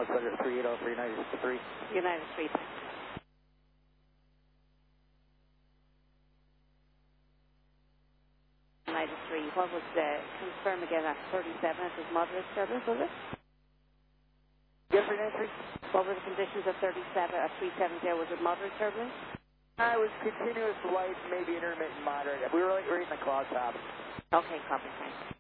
Center 3803, United 3. United 3. United 3. What was confirm again at 37? It was moderate turbulence, was it? Yes, United 3. What were the conditions at 37, at 370? Was it moderate turbulence? It was continuous light, maybe intermittent moderate. We were like right in the cloud top. Okay, copy, thanks.